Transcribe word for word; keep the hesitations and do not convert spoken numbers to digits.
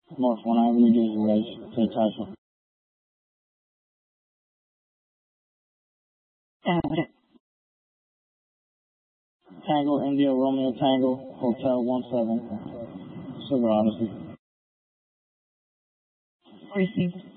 North one Avenue, Jersey Res, to Tasha. Got it. Tango, India, Romeo, Tango, Hotel one seven, Silver Odyssey. Received.